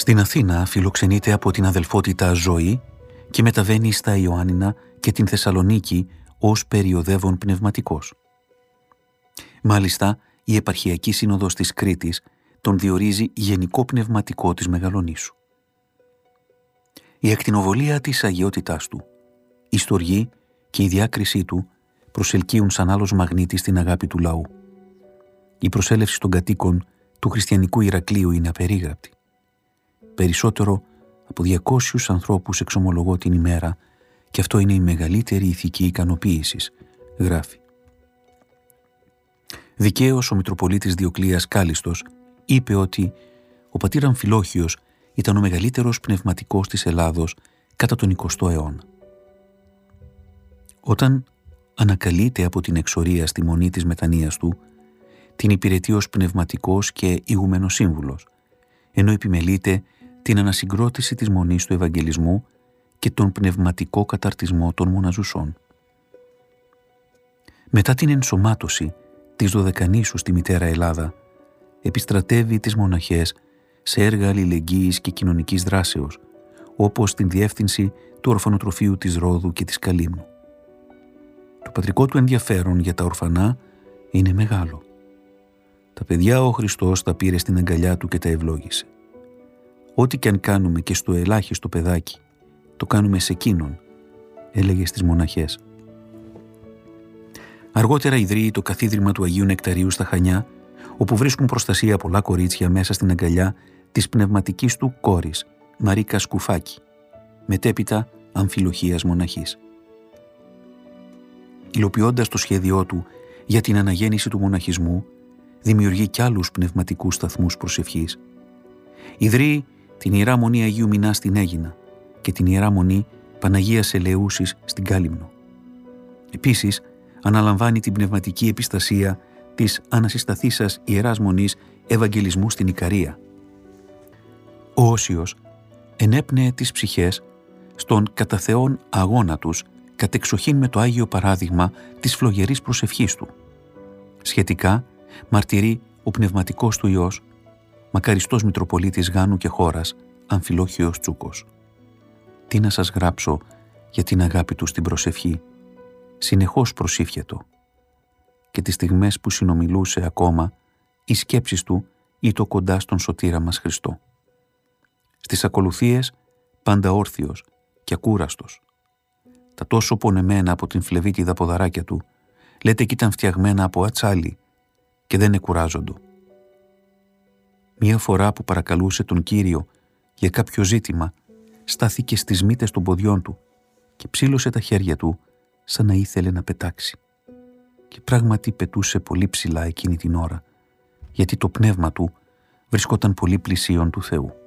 Στην Αθήνα φιλοξενείται από την αδελφότητα Ζωή και μεταβαίνει στα Ιωάννινα και την Θεσσαλονίκη ως περιοδεύων πνευματικός. Μάλιστα, η Επαρχιακή Σύνοδος της Κρήτης τον διορίζει γενικό πνευματικό της Μεγαλονήσου. Η ακτινοβολία της αγιότητάς του, η στοργή και η διάκρισή του προσελκύουν σαν άλλος μαγνήτης την αγάπη του λαού. Η προσέλευση των κατοίκων του χριστιανικού Ηρακλείου είναι απερίγραπτη. Περισσότερο από 200 ανθρώπους εξομολογώ την ημέρα και αυτό είναι η μεγαλύτερη ηθική ικανοποίηση, γράφει. Δικαίως ο Μητροπολίτης Διοκλείας Κάλιστος είπε ότι ο πατήρ Αμφιλόχιος ήταν ο μεγαλύτερος πνευματικός της Ελλάδος κατά τον 20ο αιώνα. Όταν ανακαλείται από την εξορία στη μονή της μετανοίας του, την υπηρετεί ως πνευματικός και ηγούμενος σύμβουλος, ενώ επιμελείται την ανασυγκρότηση της μονής του Ευαγγελισμού και τον πνευματικό καταρτισμό των μοναζουσών. Μετά την ενσωμάτωση της Δωδεκανήσου στη Μητέρα Ελλάδα, επιστρατεύει τις μοναχές σε έργα αλληλεγγύης και κοινωνικής δράσεως, όπως την διεύθυνση του ορφανοτροφείου της Ρόδου και της Καλύμνου. Το πατρικό του ενδιαφέρον για τα ορφανά είναι μεγάλο. Τα παιδιά ο Χριστός τα πήρε στην αγκαλιά του και τα ευλόγησε. Ό,τι και αν κάνουμε και στο ελάχιστο παιδάκι, το κάνουμε σε εκείνον, έλεγε στις μοναχές. Αργότερα ιδρύει το καθίδρυμα του Αγίου Νεκταρίου στα Χανιά, όπου βρίσκουν προστασία πολλά κορίτσια μέσα στην αγκαλιά της πνευματικής του κόρης, Μαρίκα Σκουφάκη, μετέπειτα Αμφιλοχίας μοναχής. Υλοποιώντας το σχέδιό του για την αναγέννηση του μοναχισμού, δημιουργεί κι άλλους πνευματικούς σταθμούς προσευχής. Ιδρύει την Ιερά Μονή Αγίου Μινά στην Αίγινα και την Ιερά Μονή Παναγίας Ελεούσης στην Κάλυμνο. Επίσης, αναλαμβάνει την πνευματική επιστασία της ανασυσταθήσας Ιεράς Μονής Ευαγγελισμού στην Ικαρία. Ο Όσιος ενέπνεε τις ψυχές στον κατά Θεόν αγώνα τους κατεξοχήν με το Άγιο παράδειγμα της φλογερής προσευχής του. Σχετικά μαρτυρεί ο πνευματικός του Υιός, μακαριστός Μητροπολίτης Γάνου και χώρας, Αμφιλόχιος Τσούκος. Τι να σας γράψω για την αγάπη του στην προσευχή, συνεχώς προσήφιατο. Και τις στιγμές που συνομιλούσε ακόμα, οι σκέψεις του ήταν κοντά στον σωτήρα μας Χριστό. Στις ακολουθίες πάντα όρθιος και ακούραστος. Τα τόσο πονεμένα από την φλεβίτιδα ποδαράκια του, λέτε κι ήταν φτιαγμένα από ατσάλι και δεν εκουράζοντο. Μία φορά που παρακαλούσε τον Κύριο για κάποιο ζήτημα, στάθηκε στις μύτες των ποδιών του και ψήλωσε τα χέρια του σαν να ήθελε να πετάξει. Και πράγματι πετούσε πολύ ψηλά εκείνη την ώρα, γιατί το πνεύμα του βρισκόταν πολύ πλησίον του Θεού.